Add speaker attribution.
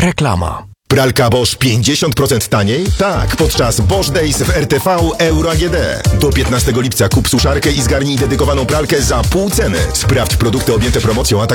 Speaker 1: Reklama.
Speaker 2: Pralka Bosch 50% taniej? Tak, podczas Bosch Days w RTV Euro AGD. Do 15 lipca kup suszarkę i zgarnij dedykowaną pralkę za pół ceny. Sprawdź produkty objęte promocją, a także